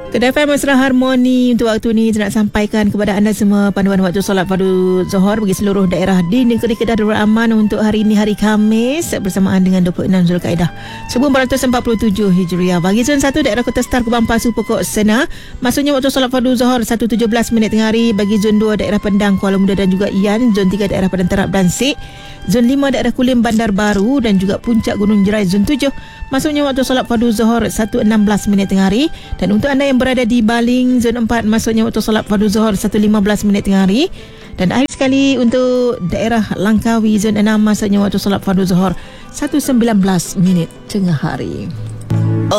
Kedai Mesra Harmoni untuk waktu ni nak sampaikan kepada anda semua panduan waktu solat fardu Zuhur bagi seluruh daerah di negeri Kedah Darul Aman untuk hari ini hari Khamis bersamaan dengan 26 Zulkaidah 1447 Hijriah. Bagi zon 1 daerah Kota Star Kubang Pasu Pokok Sena maksudnya waktu solat fardu Zuhur 1.17 tengah hari. Bagi zon 2 daerah Pendang Kuala Muda dan juga Ian, zon 3 daerah Padang Terap dan Sik, zon 5 daerah Kulim Bandar Baru dan juga Puncak Gunung Jerai zon 7 maksudnya waktu solat fardu Zuhur 1.16 tengah hari. Dan untuk anda yang berada di Baling zon 4 maksudnya waktu solat fardu Zuhur 1.15 tengah hari. Dan akhir sekali untuk daerah Langkawi zon 6 maksudnya waktu solat fardu Zuhur 1.19 tengah hari.